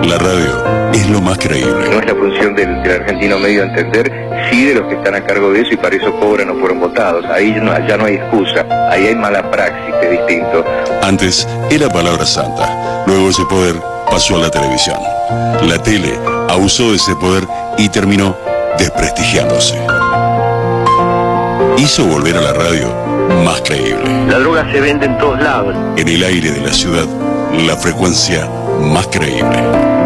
La radio es lo más creíble. No es la función del argentino medio entender, sí de los que están a cargo de eso y para eso cobran o fueron votados. Ahí ya no hay excusa, ahí hay mala praxis, que es distinto. Antes era palabra santa, luego ese poder pasó a la televisión. La tele abusó de ese poder y terminó desprestigiándose. Hizo volver a la radio más creíble. La droga se vende en todos lados. En el aire de la ciudad, la frecuencia más creíble.